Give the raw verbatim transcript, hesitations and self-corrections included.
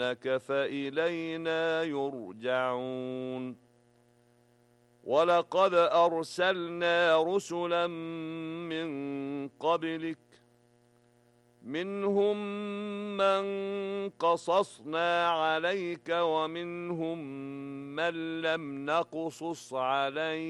لك فإلينا يرجعون ولقد أرسلنا رسلا من قبلك منهم من قصصنا عليك ومنهم من لم نقصص عليك